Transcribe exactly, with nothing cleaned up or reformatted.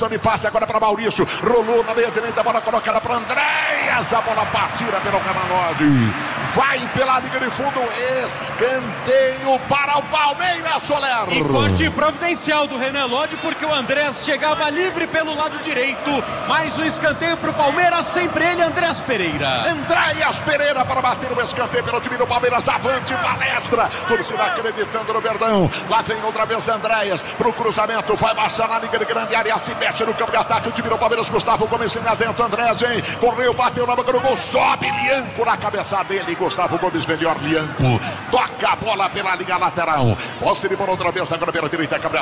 Tony passe agora para Maurício, rolou na meia direita, a bola colocada para Andréas, a bola batida pelo Canalodi, vai pela linha de fundo, escanteio para o Palmeiras, Soler. E corte providencial do Renan Lodi, porque o Andrés chegava livre pelo lado direito, mais um escanteio para o Palmeiras, sempre ele, Andrés Pereira. Andréas Pereira para bater o escanteio pelo time do Palmeiras, avante, palestra, torcida acreditando no Verdão, lá vem outra vez Andréas, para o cruzamento, vai baixar na linha de grande área, se mexe no campo de ataque, o time do Palmeiras, Gustavo Gomes lá dentro, Andrés, hein? Correu, bateu na boca do gol, sobe Lianco na cabeça dele, Gustavo Gomes, melhor Lianco, toca a bola pela linha lateral, posse de bola outra vez, agora pela direita,